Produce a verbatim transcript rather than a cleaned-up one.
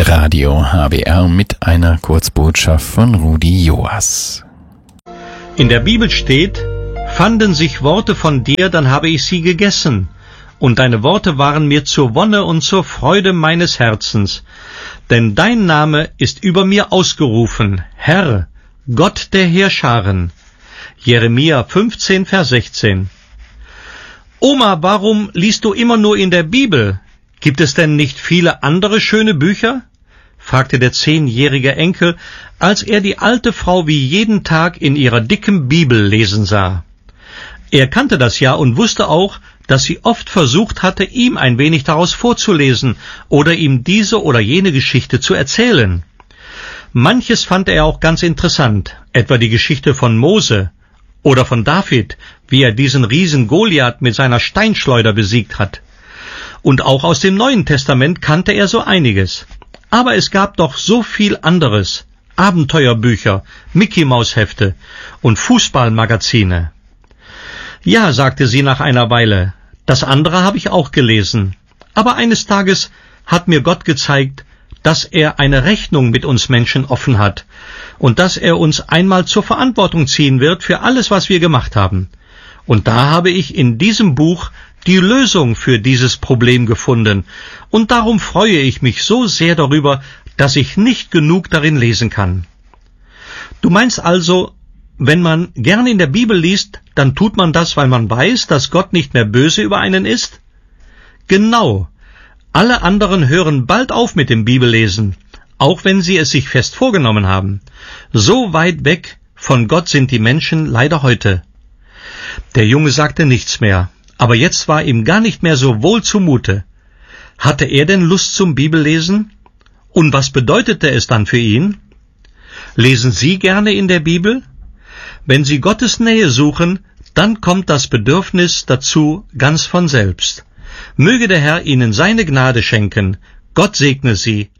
Radio H B R mit einer Kurzbotschaft von Rudi Joas. In der Bibel steht: Fanden sich Worte von dir, dann habe ich sie gegessen, und deine Worte waren mir zur Wonne und zur Freude meines Herzens. Denn dein Name ist über mir ausgerufen, Herr, Gott der Heerscharen. Jeremia fünfzehn, Vers sechzehn. Oma, warum liest du immer nur in der Bibel? Gibt es denn nicht viele andere schöne Bücher? Fragte der zehnjährige Enkel, als er die alte Frau wie jeden Tag in ihrer dicken Bibel lesen sah. Er kannte das ja und wusste auch, dass sie oft versucht hatte, ihm ein wenig daraus vorzulesen oder ihm diese oder jene Geschichte zu erzählen. Manches fand er auch ganz interessant, etwa die Geschichte von Mose oder von David, wie er diesen Riesen Goliath mit seiner Steinschleuder besiegt hat. Und auch aus dem Neuen Testament kannte er so einiges. Aber es gab doch so viel anderes: Abenteuerbücher, Mickey-Maus-Hefte und Fußballmagazine. Ja, sagte sie nach einer Weile, das andere habe ich auch gelesen. Aber eines Tages hat mir Gott gezeigt, dass er eine Rechnung mit uns Menschen offen hat und dass er uns einmal zur Verantwortung ziehen wird für alles, was wir gemacht haben. Und da habe ich in diesem Buch die Lösung für dieses Problem gefunden, und darum freue ich mich so sehr darüber, dass ich nicht genug darin lesen kann. Du meinst also, wenn man gern in der Bibel liest, dann tut man das, weil man weiß, dass Gott nicht mehr böse über einen ist? Genau. Alle anderen hören bald auf mit dem Bibellesen, auch wenn sie es sich fest vorgenommen haben. So weit weg von Gott sind die Menschen leider heute. Der Junge sagte nichts mehr, aber jetzt war ihm gar nicht mehr so wohl zumute. Hatte er denn Lust zum Bibellesen? Und was bedeutete es dann für ihn? Lesen Sie gerne in der Bibel? Wenn Sie Gottes Nähe suchen, dann kommt das Bedürfnis dazu ganz von selbst. Möge der Herr Ihnen seine Gnade schenken. Gott segne Sie.